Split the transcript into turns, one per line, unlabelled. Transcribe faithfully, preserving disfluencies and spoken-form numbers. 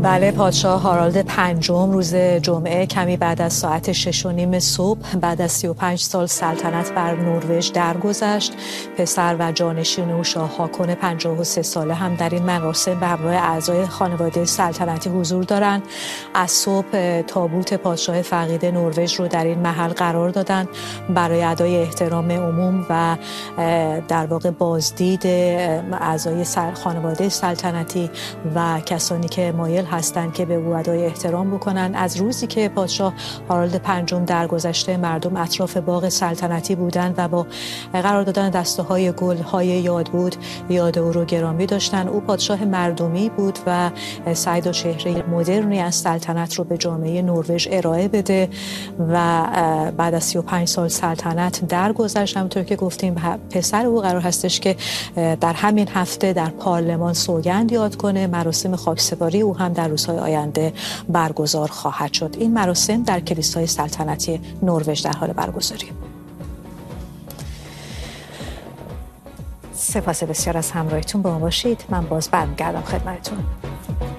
بله، پادشاه هارالد پنجم روز جمعه کمی بعد از ساعت شش و نیم صبح بعد از سی و پنج سال سلطنت بر نروژ درگذشت. پسر و جانشین او شاه هاکون پنجاه و سه ساله هم در این مراسم به همراه اعضای خانواده سلطنتی حضور دارند. از صبح تابوت پادشاه فقید نروژ رو در این محل قرار دادن برای ادای احترام عموم و در واقع بازدید اعضای خانواده سلطنتی و کسانی که مایل هستند که به او ادای احترام بکنن. از روزی که پادشاه هارالد پنجم درگذشته مردم اطراف باغ سلطنتی بودند و با قرار دادن دسته‌های گل‌های یادبود یاد او رو گرامی داشتن. او پادشاه مردمی بود و سعی داشت چهره مدرنی از سلطنت رو به جامعه نروژ ارائه بده و بعد از سی و پنج سال سلطنت درگذشت. همونطور که گفتیم پسر او قرار هستش که در همین هفته در پارلمان سوگند یاد کنه. مراسم خاکسپاری او هم در روزهای آینده برگزار خواهد شد. این مراسم در کلیسای سلطنتی نروژ در حال برگزاری. سپاس بسیار از همراهیتون با ما باشید. من باز برمیگردم خدمتتون.